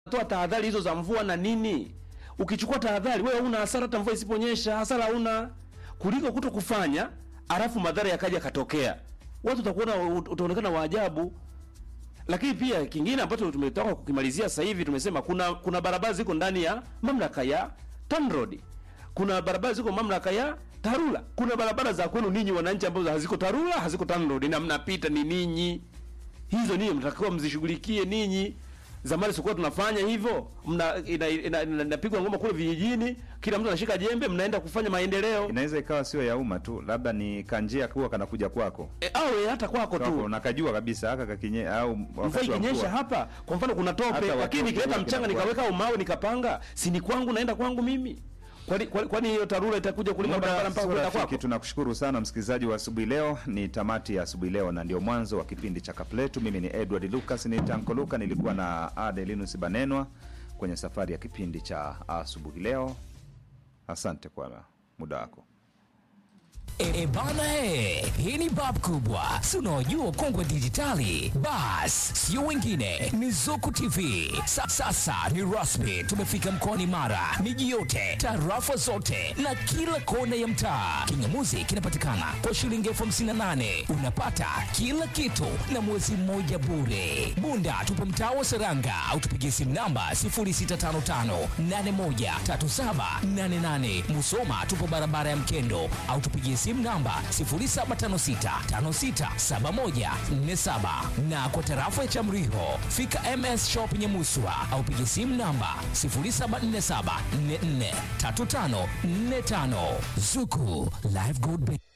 toa tahadhari hizo za mvua na nini. Ukichukua tahadhari wewe una hasara, hata mvua isiponyesha hasara una, kuliko kutokufanya alafu madhara yakaja katokea. Watu utaonekana waajabu. Lakini pia kingine ambacho tumetoka kukimalizia sasa hivi, tumesema kuna barabara ziko ndani ya mamlaka ya TANROADS. Kuna barabara ziko mamlaka ya TARURA. Kuna barabara za kwenu ninyi wananchi ambazo haziko TARURA, haziko TANROADS na mnapita ni ninyi. Hizo ninyi mtakiwa mzishughulikie ninyi. Zamani sikuwa tunafanya hivyo, inapigwa ngoma kule vijijini, kila mtu anashika jembe, mnaenda kufanya maendeleo. Inaweza ikawa sio ya umma tu, labda ni kanjia kuwa kanakuja kwako. Au hata kwako tu. Unakajua kabisa haka kakinye au wakati wa mvua. Hapa kwa mfano kuna tope, lakini nikileta mchanga nikaweka au mawe nikapanga, si ni kwangu, naenda kwangu mimi. Kwani hiyo TARURA itakuja kulima barabara mpaka kwenda kwako? Tunakushukuru sana msikilizaji wa asubuhi leo. Ni tamati ya asubuhi leo na ndio mwanzo wa kipindi cha Kapletu. Mimi ni Edward Lucas, ni Tanko Luka, nilikuwa na Adelinus Banenwa kwenye safari ya kipindi cha asubuhi leo. Asante kwa muda wako. Bana hii ni bab kubwa. Si unaojua kongwe dijitali? Bas, sio wengine, ni Zuku TV. Sasa ni rasmi, tumefika mkoani Mara, miji yote, tarafa zote na kila kona ya mtaa. Kingamuzi kinapatikana kwa shilingi 58,000. Unapata kila kitu na mwezi mmoja bure. Bunda tupo mtaa wa Seranga au tupigie simu namba 0655813788. Musoma tupo barabara ya Mkendo au tupigie simu namba 0756567147, na kwa tarafa ya Chamriho fika MS Shop Nyamuswa au piga simu namba 0747443545. Zuku Live Good.